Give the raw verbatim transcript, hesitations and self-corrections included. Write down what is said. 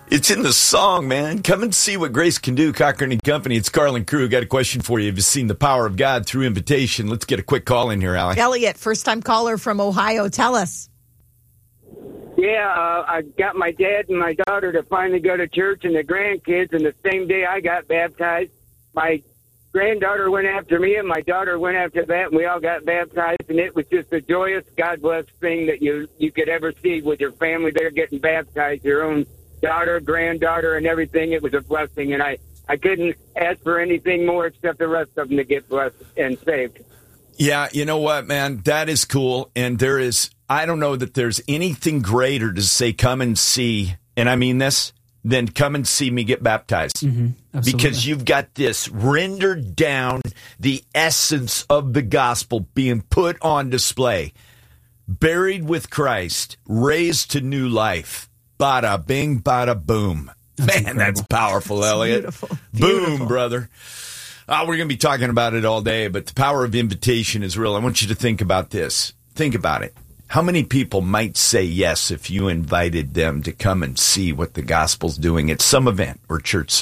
It's in the song, man. Come and see what grace can do. Cochran and Company. It's Carlin Crew. Got a question for you. Have you seen the power of God through invitation? Let's get a quick call in here, Allie. Elliot, first-time caller from Ohio. Tell us. Yeah, uh, I got my dad and my daughter to finally go to church and the grandkids, and the same day I got baptized. My granddaughter went after me, and my daughter went after that, and we all got baptized, and it was just a joyous, God-blessed thing that you, you could ever see with your family there getting baptized, your own daughter, granddaughter, and everything. It was a blessing, and I, I couldn't ask for anything more except the rest of them to get blessed and saved. Yeah, you know what, man? That is cool, and there is, I don't know that there's anything greater to say come and see, and I mean this, than come and see me get baptized. Mm-hmm, because you've got this rendered down, the essence of the gospel being put on display. Buried with Christ, raised to new life. Bada bing, bada boom. That's Man, incredible. That's powerful, Elliot. Beautiful. Boom, Beautiful. brother. Uh, we're going to be talking about it all day, but the power of invitation is real. I want you to think about this. Think about it. How many people might say yes if you invited them to come and see what the gospel's doing at some event or church